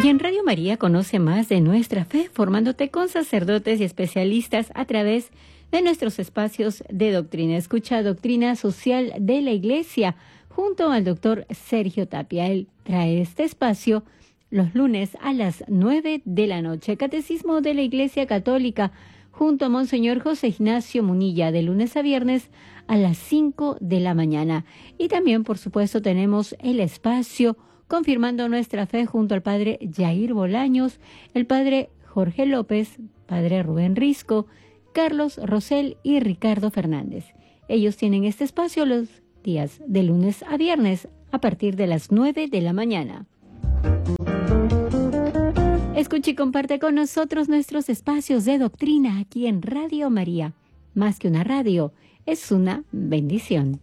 Y en Radio María conoce más de nuestra fe, formándote con sacerdotes y especialistas a través de nuestros espacios de doctrina. Escucha Doctrina Social de la Iglesia junto al doctor Sergio Tapia. Él trae este espacio los lunes a las 9 de la noche. Catecismo de la Iglesia Católica junto a Monseñor José Ignacio Munilla, de lunes a viernes a las 5 de la mañana. Y también, por supuesto, tenemos el espacio Confirmando Nuestra Fe junto al padre Jair Bolaños, el padre Jorge López, padre Rubén Risco, Carlos Rosell y Ricardo Fernández. Ellos tienen este espacio los días de lunes a viernes a partir de las 9 de la mañana. Escucha y comparte con nosotros nuestros espacios de doctrina aquí en Radio María. Más que una radio, es una bendición.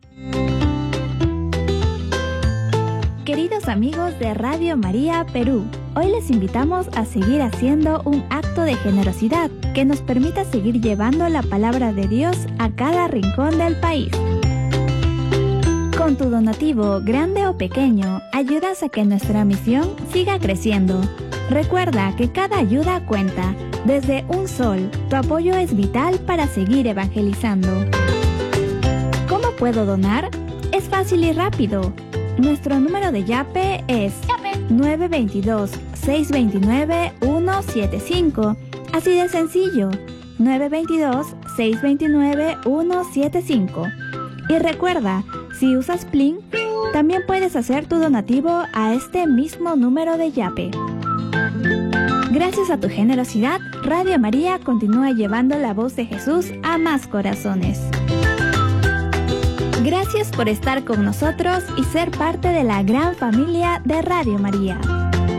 Queridos amigos de Radio María Perú, hoy les invitamos a seguir haciendo un acto de generosidad que nos permita seguir llevando la palabra de Dios a cada rincón del país. Con tu donativo, grande o pequeño, ayudas a que nuestra misión siga creciendo. Recuerda que cada ayuda cuenta. Desde un sol, tu apoyo es vital para seguir evangelizando. ¿Cómo puedo donar? Es fácil y rápido. Nuestro número de Yape es 922-629-175. Así de sencillo, 922-629-175. Y recuerda, si usas Plin, también puedes hacer tu donativo a este mismo número de Yape. Gracias a tu generosidad, Radio María continúa llevando la voz de Jesús a más corazones. Gracias por estar con nosotros y ser parte de la gran familia de Radio María.